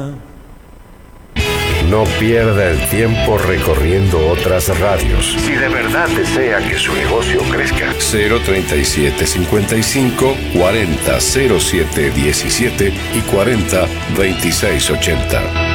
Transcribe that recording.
No pierda el tiempo recorriendo otras radios. Si de verdad desea que su negocio crezca. 037 55 40 07 17 y 40 26 80.